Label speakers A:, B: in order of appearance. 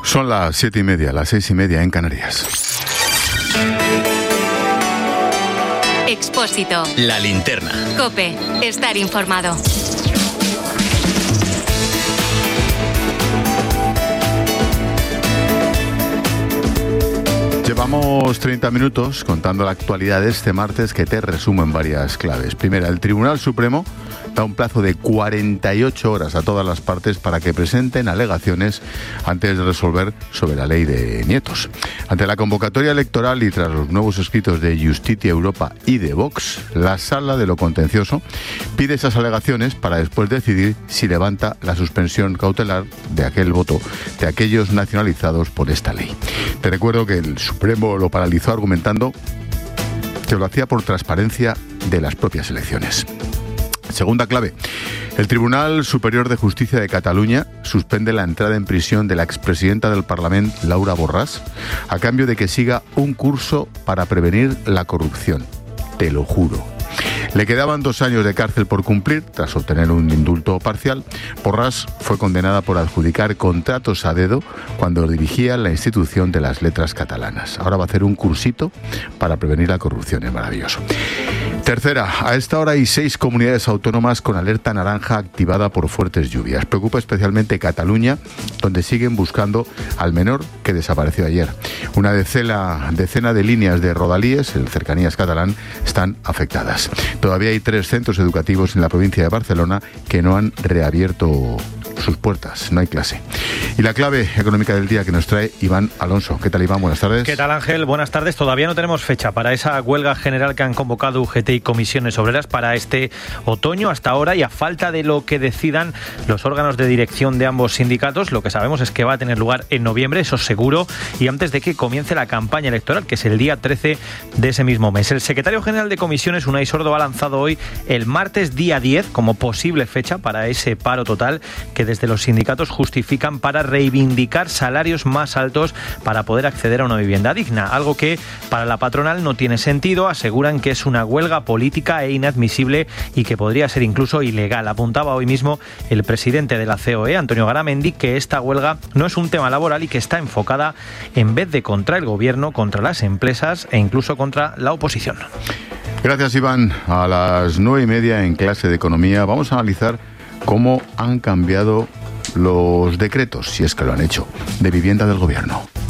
A: Son las 7:30, las 6:30 en Canarias.
B: Expósito.
C: La linterna.
B: COPE. Estar informado.
A: Llevamos 30 minutos contando la actualidad de este martes, que te resumo en varias claves. Primera, el Tribunal Supremo da un plazo de 48 horas a todas las partes para que presenten alegaciones antes de resolver sobre la ley de nietos. Ante la convocatoria electoral y tras los nuevos escritos de Justitia Europa y de Vox, la Sala de lo Contencioso pide esas alegaciones para después decidir si levanta la suspensión cautelar de aquel voto de aquellos nacionalizados por esta ley. Te recuerdo que el Supremo lo paralizó argumentando que lo hacía por transparencia de las propias elecciones. Segunda clave, el Tribunal Superior de Justicia de Cataluña suspende la entrada en prisión de la expresidenta del Parlament, Laura Borràs, a cambio de que siga un curso para prevenir la corrupción. Te lo juro. Le quedaban 2 años de cárcel por cumplir, tras obtener un indulto parcial. Borràs fue condenada por adjudicar contratos a dedo cuando dirigía la institución de las letras catalanas. Ahora va a hacer un cursito para prevenir la corrupción, es maravilloso. Tercera, a esta hora hay 6 comunidades autónomas con alerta naranja activada por fuertes lluvias. Preocupa especialmente Cataluña, donde siguen buscando al menor que desapareció ayer. Una decena de líneas de rodalíes, el Cercanías catalán, están afectadas. Todavía hay 3 centros educativos en la provincia de Barcelona que no han reabierto sus puertas, no hay clase. Y la clave económica del día que nos trae Iván Alonso. ¿Qué tal, Iván? Buenas tardes.
D: ¿Qué tal, Ángel? Buenas tardes. Todavía no tenemos fecha para esa huelga general que han convocado UGT y comisiones obreras para este otoño. Hasta ahora, y a falta de lo que decidan los órganos de dirección de ambos sindicatos, lo que sabemos es que va a tener lugar en noviembre, eso seguro, y antes de que comience la campaña electoral, que es el día 13 de ese mismo mes. El secretario general de comisiones, Unai Sordo, ha lanzado hoy el martes día 10 como posible fecha para ese paro total que desde los sindicatos justifican para reivindicar salarios más altos para poder acceder a una vivienda digna, algo que para la patronal no tiene sentido. Aseguran que es una huelga política e inadmisible y que podría ser incluso ilegal. Apuntaba hoy mismo el presidente de la COE, Antonio Garamendi, que esta huelga no es un tema laboral y que está enfocada, en vez de contra el gobierno, contra las empresas e incluso contra la oposición.
A: Gracias, Iván. A las 9:30 en clase de economía vamos a analizar cómo han cambiado los decretos, si es que lo han hecho, de vivienda del gobierno.